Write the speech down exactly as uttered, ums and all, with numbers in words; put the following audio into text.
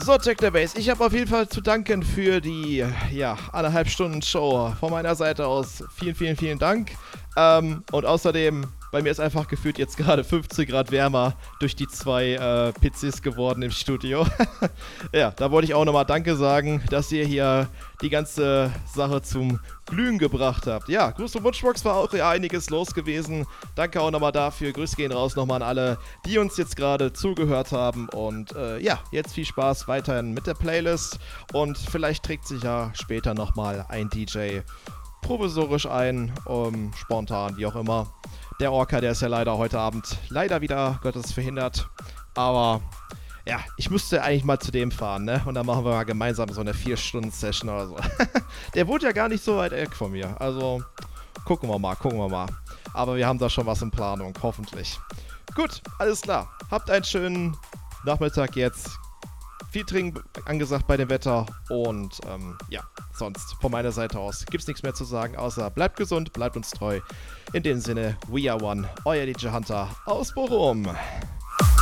So, Check the Base, ich habe auf jeden Fall zu danken für die, ja, anderthalb Stunden Show von meiner Seite aus. Vielen, vielen, vielen Dank. Ähm, und außerdem, bei mir ist einfach gefühlt jetzt gerade fünfzehn Grad wärmer durch die zwei äh, P Cs geworden im Studio. Ja, da wollte ich auch nochmal Danke sagen, dass ihr hier die ganze Sache zum Glühen gebracht habt. Ja, Gruß und Wunschbox war auch ja einiges los gewesen. Danke auch nochmal dafür. Grüße gehen raus nochmal an alle, die uns jetzt gerade zugehört haben. Und äh, ja, jetzt viel Spaß weiterhin mit der Playlist. Und vielleicht trägt sich ja später nochmal ein D J provisorisch ein, um, spontan, wie auch immer. Der Orca, der ist ja leider heute Abend leider wieder Gottes verhindert. Aber ja, ich müsste eigentlich mal zu dem fahren, ne? Und dann machen wir mal gemeinsam so eine vier Stunden Session oder so. Der wohnt ja gar nicht so weit weg von mir. Also gucken wir mal, gucken wir mal. Aber wir haben da schon was in Planung, hoffentlich. Gut, alles klar. Habt einen schönen Nachmittag jetzt. Viel Trinken angesagt bei dem Wetter. Und ähm, ja, sonst von meiner Seite aus gibt's nichts mehr zu sagen, außer bleibt gesund, bleibt uns treu. In dem Sinne, we are one, euer D J Hunter aus Bochum.